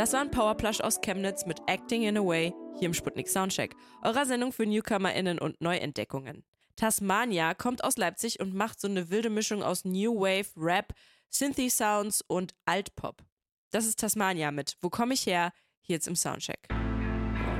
Das war ein Powerplush aus Chemnitz mit Acting in a Way hier im Sputnik Soundcheck, eurer Sendung für NewcomerInnen und Neuentdeckungen. Tasmania kommt aus Leipzig und macht so eine wilde Mischung aus New Wave, Rap, Synthy-Sounds und Altpop. Das ist Tasmania mit Wo komm ich her? Hier jetzt im Soundcheck.